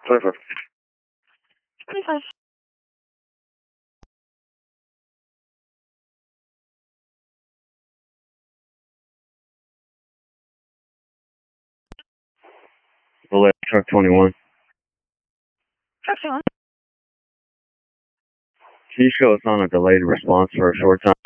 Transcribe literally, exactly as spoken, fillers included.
twenty-five. twenty-five. Relay truck twenty-one. Truck twenty-one. Can you show us on a delayed response for a short time?